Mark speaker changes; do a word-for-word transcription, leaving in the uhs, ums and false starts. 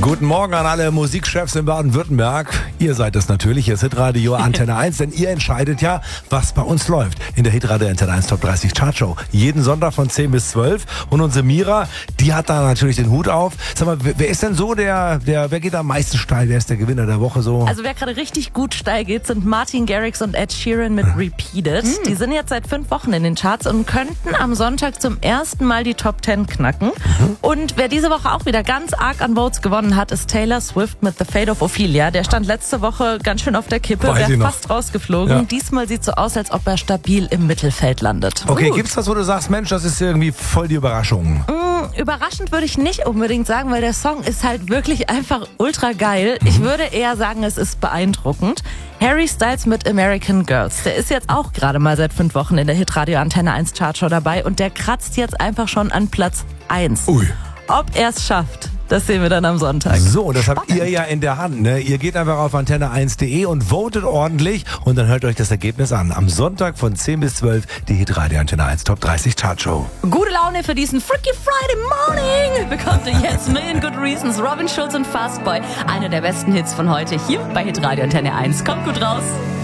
Speaker 1: Guten Morgen an alle Musikchefs in Baden-Württemberg. Ihr seid es natürlich, hier ist Hitradio Antenne eins, denn ihr entscheidet ja, was bei uns läuft. In der Hitradio Antenne eins Top dreißig Chartshow. Jeden Sonntag von zehn bis zwölf. Und unsere Mira, die hat da natürlich den Hut auf. Sag mal, wer ist denn so der, der wer geht am meisten steil? Wer ist der Gewinner der Woche so?
Speaker 2: Also wer gerade richtig gut steil geht, sind Martin Garrix und Ed Sheeran mit Repeated. Mhm. Die sind jetzt seit fünf Wochen in den Charts und könnten am Sonntag zum ersten Mal die Top zehn knacken. Mhm. Und wer diese Woche auch wieder ganz arg an Votes gewonnen hat, ist Taylor Swift mit The Fate of Ophelia. Der stand letzte Woche ganz schön auf der Kippe, wäre fast rausgeflogen. Ja. Diesmal sieht so aus, als ob er stabil im Mittelfeld landet.
Speaker 1: Okay, Gut. Gibt's was, wo du sagst, Mensch, das ist irgendwie voll die Überraschung?
Speaker 2: Mm, überraschend würde ich nicht unbedingt sagen, weil der Song ist halt wirklich einfach ultra geil. Mhm. Ich würde eher sagen, es ist beeindruckend. Harry Styles mit American Girls. Der ist jetzt auch gerade mal seit fünf Wochen in der Hitradio Antenne eins Chartshow dabei und der kratzt jetzt einfach schon an Platz eins.
Speaker 1: Ui.
Speaker 2: Ob er es schafft, das sehen wir dann am Sonntag.
Speaker 1: So, das
Speaker 2: Spannend.
Speaker 1: habt ihr ja in der Hand. Ne? Ihr geht einfach auf antenne eins punkt de und votet ordentlich und dann hört euch das Ergebnis an. Am Sonntag von zehn bis zwölf die Hitradio Antenne eins Top dreißig Chartshow.
Speaker 2: Gute Laune für diesen Freaky Friday Morning bekommt ihr jetzt Million Good Reasons, Robin Schulz und Fastboy. Einer der besten Hits von heute hier bei Hitradio Antenne eins. Kommt gut raus.